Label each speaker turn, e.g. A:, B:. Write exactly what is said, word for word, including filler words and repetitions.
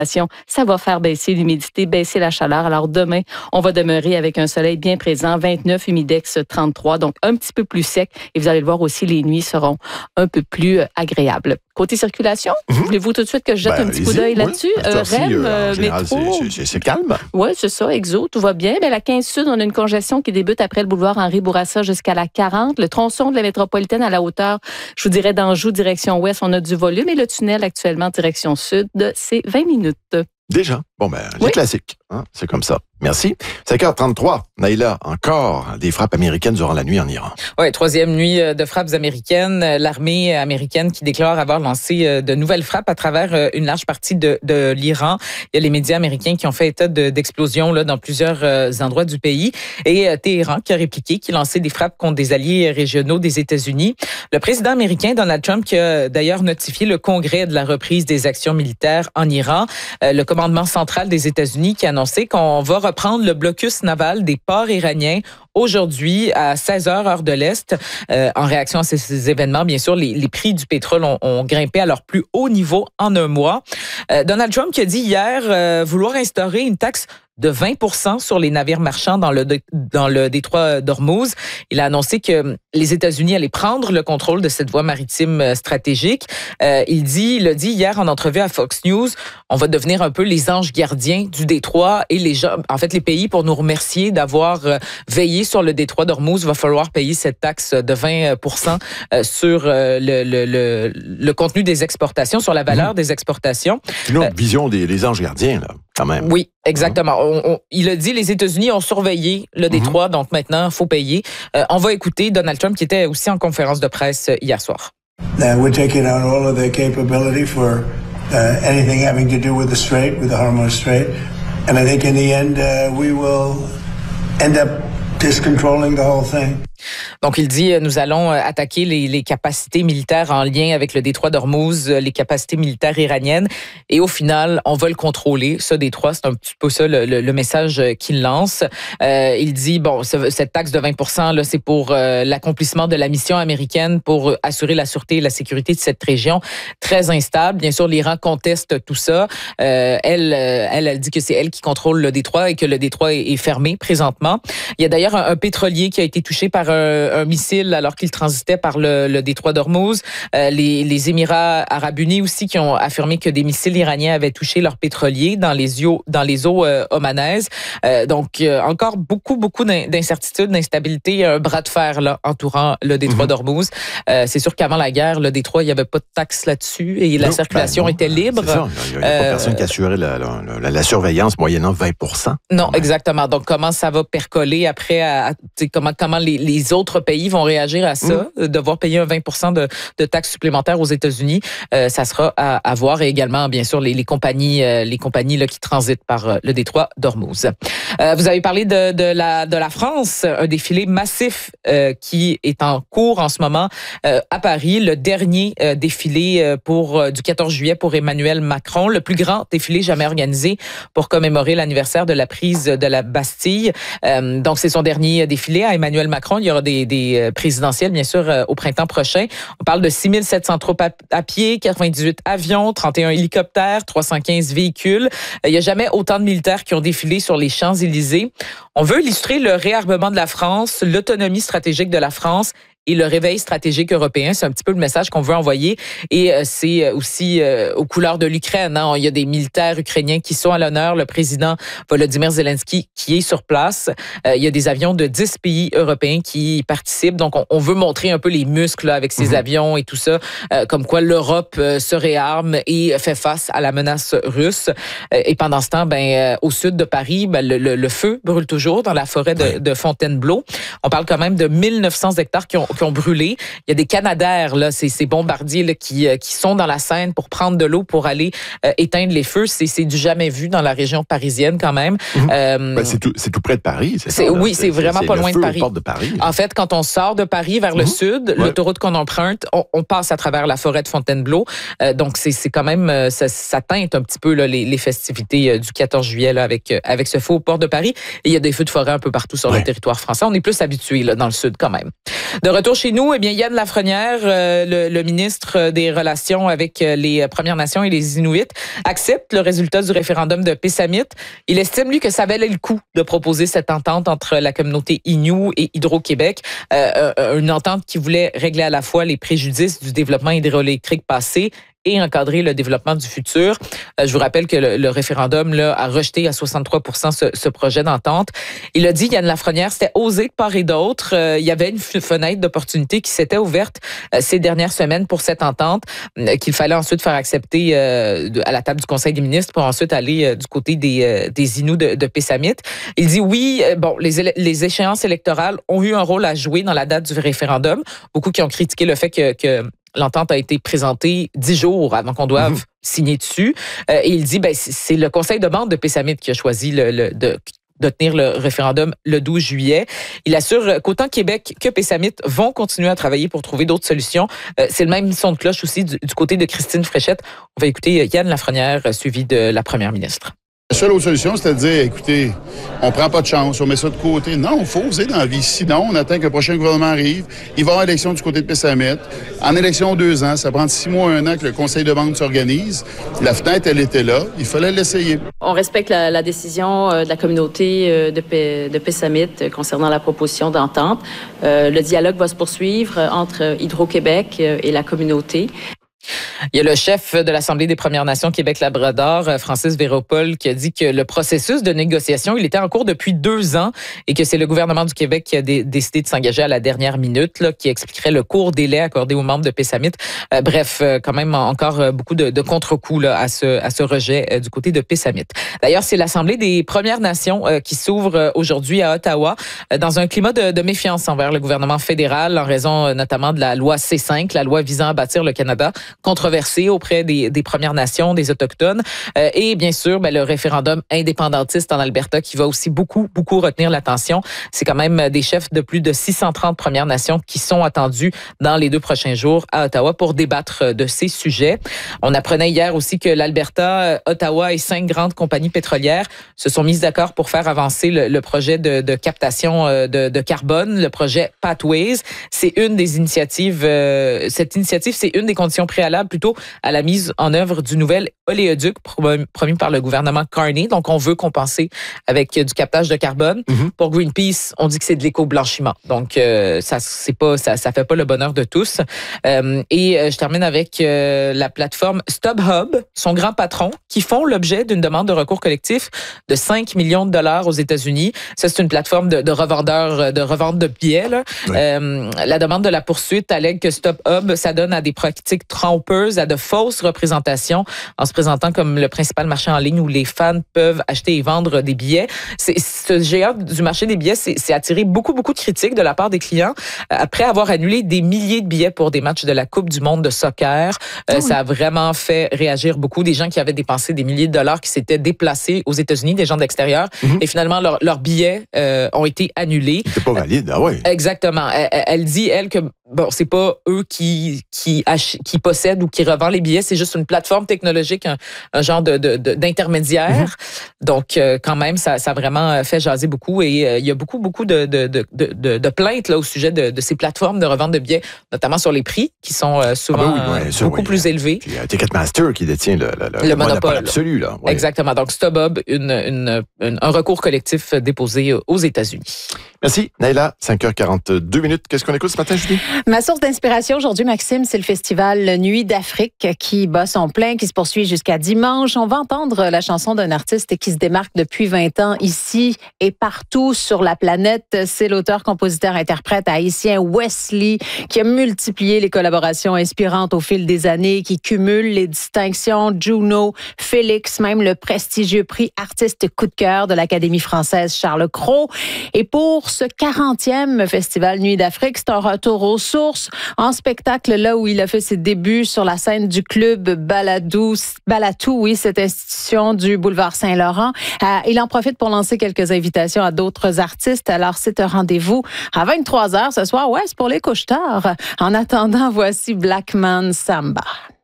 A: Ça va faire baisser l'humidité, baisser la chaleur. Alors demain, on va demeurer avec un soleil bien présent, vingt-neuf, humidex trente-trois, donc un petit peu plus sec. Et vous allez le voir aussi, les nuits seront un peu plus agréables. Côté circulation, mmh. voulez-vous tout de suite que je jette ben, un petit coup d'œil oui. là-dessus?
B: Euh, R E M, euh, métro. C'est, c'est, c'est calme.
A: Oui, c'est ça, Exo, tout va bien. Mais la quinze Sud, on a une congestion qui débute après le boulevard Henri-Bourassa jusqu'à la quarante. Le tronçon de la métropolitaine à la hauteur, je vous dirais d'Anjou, direction ouest, on a du volume. Et le tunnel actuellement, direction sud, c'est vingt minutes.
B: Déjà? Bon, ben, les oui. classiques. Hein? C'est comme ça. Merci. cinq heures trente-trois. Naïla, encore des frappes américaines durant la nuit en Iran.
C: Oui, troisième nuit de frappes américaines. L'armée américaine qui déclare avoir lancé de nouvelles frappes à travers une large partie de, de l'Iran. Il y a les médias américains qui ont fait état de, d'explosions là, dans plusieurs endroits du pays. Et Téhéran qui a répliqué, qui a lancé des frappes contre des alliés régionaux des États-Unis. Le président américain Donald Trump qui a d'ailleurs notifié le Congrès de la reprise des actions militaires en Iran. Le commandement central des États-Unis qui a annoncé qu'on va reprendre le blocus naval des ports iraniens aujourd'hui à seize heures, heure de l'Est. Euh, en réaction à ces, ces événements, bien sûr, les, les prix du pétrole ont, ont grimpé à leur plus haut niveau en un mois. Euh, Donald Trump qui a dit hier euh, vouloir instaurer une taxe de vingt pour cent sur les navires marchands dans le, dans le détroit d'Ormuz. Il a annoncé que les États-Unis allaient prendre le contrôle de cette voie maritime stratégique. Euh, il dit, il a dit hier en entrevue à Fox News, on va devenir un peu les anges gardiens du détroit et les gens, en fait, les pays pour nous remercier d'avoir veillé sur le détroit d'Ormuz, va falloir payer cette taxe de vingt pour cent sur le, le, le, le contenu des exportations, sur la valeur mmh. des exportations.
B: Une autre euh, vision des les anges gardiens, là, quand même.
C: Oui, exactement. Mmh. On, on, il a dit, les États-Unis ont surveillé le détroit, mmh. donc maintenant, il faut payer. Euh, on va écouter Donald Trump qui était aussi en conférence de presse hier soir.
D: Uh, we're taking out all of their capability for uh, anything having to do with the Strait, with the Hormuz Strait. And I think in the end, uh, we will end up discontrolling the whole thing.
C: Donc, il dit, nous allons attaquer les, les capacités militaires en lien avec le détroit d'Ormuz, les capacités militaires iraniennes. Et au final, on va le contrôler, ce détroit. C'est un petit peu ça le, le, le message qu'il lance. Euh, il dit, bon, cette taxe de vingt pour cent, là, c'est pour euh, l'accomplissement de la mission américaine pour assurer la sûreté et la sécurité de cette région très instable. Bien sûr, l'Iran conteste tout ça. Euh, elle, elle, elle dit que c'est elle qui contrôle le détroit et que le détroit est, est fermé présentement. Il y a d'ailleurs un, un pétrolier qui a été touché par un, un missile alors qu'il transitait par le, le détroit d'Ormuz. Euh, les, les Émirats arabes unis aussi qui ont affirmé que des missiles iraniens avaient touché leurs pétroliers dans les eaux, dans les eaux euh, omanaises. Euh, donc, euh, encore beaucoup, beaucoup d'incertitudes, d'instabilité, un bras de fer là, entourant le détroit mm-hmm. d'Ormuz. Euh, c'est sûr qu'avant la guerre, le détroit, il n'y avait pas de taxe là-dessus et la non, circulation ben non, était libre.
B: C'est ça. Il n'y a, a pas euh, personne qui assurait la, la, la, la surveillance moyennant vingt pour cent.
C: Non, exactement. Donc, comment ça va percoler après, à, à, comment, comment les, les autres pays vont réagir à ça, mmh. devoir payer un vingt pour cent de, de taxes supplémentaires aux États-Unis, euh, ça sera à, à voir. Et également, bien sûr, les, les compagnies, euh, les compagnies là, qui transitent par euh, le détroit d'Ormuz. Euh, vous avez parlé de, de, la, de la France, un défilé massif euh, qui est en cours en ce moment euh, à Paris, le dernier euh, défilé euh, pour, euh, du quatorze juillet pour Emmanuel Macron, le plus grand défilé jamais organisé pour commémorer l'anniversaire de la prise de la Bastille. Euh, donc, c'est son dernier défilé à Emmanuel Macron. Il y aura des, des présidentielles, bien sûr, euh, au printemps prochain. On parle de six mille sept cents troupes à, à pied, quatre-vingt-dix-huit avions, trente et un hélicoptères, trois cent quinze véhicules. Euh, il n'y a jamais autant de militaires qui ont défilé sur les Champs-Élysées. On veut illustrer le réarmement de la France, l'autonomie stratégique de la France et le réveil stratégique européen. C'est un petit peu le message qu'on veut envoyer. Et euh, c'est aussi euh, aux couleurs de l'Ukraine. Hein. Il y a des militaires ukrainiens qui sont à l'honneur. Le président Volodymyr Zelensky qui est sur place. Euh, il y a des avions de dix pays européens qui participent. Donc, on, on veut montrer un peu les muscles là, avec ces mmh. avions et tout ça. Euh, comme quoi l'Europe euh, se réarme et fait face à la menace russe. Euh, et pendant ce temps, ben, euh, au sud de Paris, ben, le, le, le feu brûle toujours dans la forêt de, de Fontainebleau. On parle quand même de mille neuf cents hectares qui ont qui ont brûlé. Il y a des Canadair, là, ces, ces bombardiers là, qui, qui sont dans la Seine pour prendre de l'eau pour aller euh, éteindre les feux. C'est, c'est du jamais vu dans la région parisienne quand même.
B: Mmh. Euh, ben, c'est, tout, c'est tout près de Paris, c'est,
C: c'est ça? Oui, c'est, c'est vraiment
B: c'est
C: pas loin de Paris.
B: de Paris.
C: En fait, quand on sort de Paris vers mmh. le sud, ouais. l'autoroute qu'on emprunte, on, on passe à travers la forêt de Fontainebleau. Euh, donc, c'est, c'est quand même, ça, ça teinte un petit peu là, les, les festivités du quatorze juillet là, avec, avec ce feu au port de Paris. Et il y a des feux de forêt un peu partout sur ouais. le territoire français. On est plus habitués là, dans le sud quand même. De Retour chez nous, eh bien Yann Lafrenière, euh, le, le ministre des Relations avec les Premières Nations et les Inuits, accepte le résultat du référendum de Pessamit. Il estime, lui, que ça valait le coup de proposer cette entente entre la communauté Innu et Hydro-Québec, euh, une entente qui voulait régler à la fois les préjudices du développement hydroélectrique passé et encadrer le développement du futur. Euh, je vous rappelle que le, le référendum là, a rejeté à soixante-trois pour cent ce, ce projet d'entente. Il a dit, Yann Lafrenière, c'était osé de part et d'autre. Euh, il y avait une fenêtre d'opportunité qui s'était ouverte euh, ces dernières semaines pour cette entente, euh, qu'il fallait ensuite faire accepter euh, de, à la table du Conseil des ministres pour ensuite aller euh, du côté des, euh, des Inuits de, de Pessamit. Il dit oui, euh, bon, les, les échéances électorales ont eu un rôle à jouer dans la date du référendum. Beaucoup qui ont critiqué le fait que, que l'entente a été présentée dix jours avant qu'on doive mmh. signer dessus. Euh, et il dit, ben, c'est le conseil de bande de Pessamit qui a choisi le, le, de, de tenir le référendum le douze juillet. Il assure qu'autant Québec que Pessamit vont continuer à travailler pour trouver d'autres solutions. Euh, c'est le même son de cloche aussi du, du côté de Christine Fréchette. On va écouter Yann Lafrenière, suivi de la première ministre.
E: La seule autre solution, c'est de dire, écoutez, on prend pas de chance, on met ça de côté. Non, il faut oser dans la vie. Sinon, on attend que le prochain gouvernement arrive. Il va y avoir élection du côté de Pessamit. En élection, deux ans. Ça prend six mois, un an que le conseil de bande s'organise. La fenêtre, elle était là. Il fallait l'essayer.
F: On respecte la, la décision de la communauté de, P, de Pessamit concernant la proposition d'entente. Euh, le dialogue va se poursuivre entre Hydro-Québec et la communauté.
C: Il y a le chef de l'Assemblée des Premières Nations Québec-Labrador, Francis Véropol, qui a dit que le processus de négociation, il était en cours depuis deux ans et que c'est le gouvernement du Québec qui a dé- décidé de s'engager à la dernière minute, là, qui expliquerait le court délai accordé aux membres de Pessamit. Euh, bref, euh, quand même encore beaucoup de, de contre-coups là, à, ce, à ce rejet euh, du côté de Pessamit. D'ailleurs, c'est l'Assemblée des Premières Nations euh, qui s'ouvre euh, aujourd'hui à Ottawa euh, dans un climat de, de méfiance envers le gouvernement fédéral en raison euh, notamment de la loi C cinq, la loi visant à bâtir le Canada, controversée auprès des, des Premières Nations, des Autochtones, euh, et bien sûr, ben, le référendum indépendantiste en Alberta qui va aussi beaucoup, beaucoup retenir l'attention. C'est quand même des chefs de plus de six cent trente Premières Nations qui sont attendus dans les deux prochains jours à Ottawa pour débattre de ces sujets. On apprenait hier aussi que l'Alberta, Ottawa et cinq grandes compagnies pétrolières se sont mises d'accord pour faire avancer le, le projet de, de captation de, de carbone, le projet Pathways. C'est une des initiatives, euh, cette initiative, c'est une des conditions préalables plutôt à la mise en œuvre du nouvel oléoduc promis par le gouvernement Carney. Donc, on veut compenser avec du captage de carbone. Mm-hmm. Pour Greenpeace, on dit que c'est de l'éco-blanchiment. Donc, euh, ça c'est pas ça, ça fait pas le bonheur de tous. Euh, et euh, je termine avec euh, la plateforme StubHub, son grand patron, qui font l'objet d'une demande de recours collectif de cinq millions de dollars aux États-Unis. Ça, c'est une plateforme de, de revendeurs, de revente de billets. Là. Oui. Euh, la demande de la poursuite allègue que StubHub s'adonne à des pratiques trompeuses, à de fausses représentations en se présentant comme le principal marché en ligne où les fans peuvent acheter et vendre des billets. C'est, ce géant du marché des billets, c'est, c'est attiré beaucoup, beaucoup de critiques de la part des clients après avoir annulé des milliers de billets pour des matchs de la Coupe du monde de soccer. Euh, oui. Ça a vraiment fait réagir beaucoup des gens qui avaient dépensé des milliers de dollars, qui s'étaient déplacés aux États-Unis, des gens d'extérieur, mm-hmm. et finalement, leur, leurs billets euh, ont été annulés.
B: C'est pas valide, ah oui.
C: Exactement. Elle, elle dit, elle, que bon, c'est pas eux qui, qui, ach- qui possèdent ou qui revendent les billets, c'est juste une plateforme technologique, un, un genre de, de, de, d'intermédiaire. Mm-hmm. Donc, euh, quand même, ça, ça a vraiment fait jaser beaucoup et euh, il y a beaucoup, beaucoup de, de, de, de, de plaintes là, au sujet de, de ces plateformes de revente de billets, notamment sur les prix qui sont euh, souvent ah ben oui, ouais, ça, beaucoup oui. plus élevés.
B: Puis, euh, Ticketmaster qui détient le, le, le, le monopole, monopole absolu. Là. Ouais.
C: Exactement. Donc, StubHub, une, une, une, un recours collectif déposé aux États-Unis.
B: Merci, Naïla. cinq heures quarante-deux minutes. Qu'est-ce qu'on écoute ce matin, Julie?
G: Ma source d'inspiration aujourd'hui, Maxime, c'est le festival Nuit d'Afrique qui bat son plein, qui se poursuit jusqu'à dimanche. On va entendre la chanson d'un artiste qui se démarque depuis vingt ans ici et partout sur la planète. C'est l'auteur, compositeur, interprète haïtien Wesley qui a multiplié les collaborations inspirantes au fil des années, qui cumule les distinctions Juno, Félix, même le prestigieux prix artiste coup de cœur de l'Académie française Charles Cros. Et pour ce quarantième festival Nuit d'Afrique, c'est un retour aux sources en spectacle là où il a fait ses débuts sur la scène du club Baladou, Balatou, oui, cette institution du boulevard Saint-Laurent. Euh, il en profite pour lancer quelques invitations à d'autres artistes. Alors, c'est un rendez-vous à vingt-trois heures ce soir. Ouais, c'est pour les couche-tard. En attendant, voici Black Man Samba.